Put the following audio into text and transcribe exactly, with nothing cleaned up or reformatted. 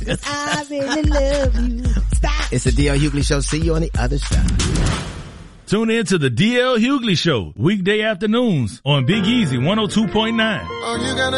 I really love you. Stop. It's the D L Hughley Show. See you on the other side. Tune in to the D L Hughley Show weekday afternoons on Big Easy one oh two point nine. Oh, you gotta